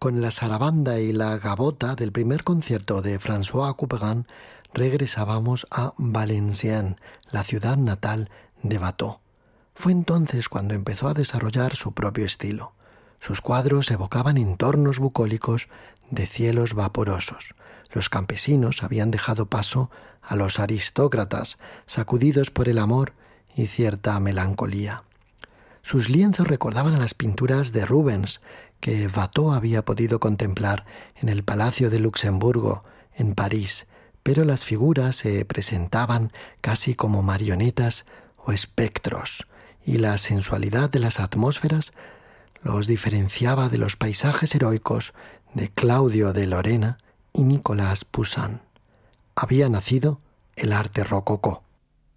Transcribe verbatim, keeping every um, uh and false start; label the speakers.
Speaker 1: Con la sarabanda y la gavota del primer concierto de François Couperin regresábamos a Valenciennes, la ciudad natal de Watteau. Fue entonces cuando empezó a desarrollar su propio estilo. Sus cuadros evocaban entornos bucólicos de cielos vaporosos. Los campesinos habían dejado paso a los aristócratas, sacudidos por el amor y cierta melancolía. Sus lienzos recordaban a las pinturas de Rubens, que Watteau había podido contemplar en el Palacio de Luxemburgo, en París, pero las figuras se presentaban casi como marionetas o espectros, y la sensualidad de las atmósferas los diferenciaba de los paisajes heroicos de Claudio de Lorena y Nicolas Poussin. Había nacido el arte rococó.